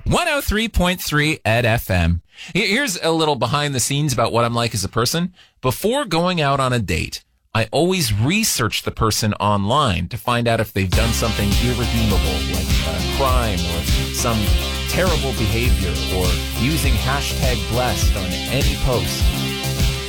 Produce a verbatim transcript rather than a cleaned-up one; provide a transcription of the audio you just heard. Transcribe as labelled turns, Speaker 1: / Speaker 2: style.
Speaker 1: one oh three point three Ed F M. Here's a little behind the scenes about what I'm like as a person. Before going out on a date, I always research the person online to find out if they've done something irredeemable, like a crime or some terrible behavior, or using hashtag blessed on any post.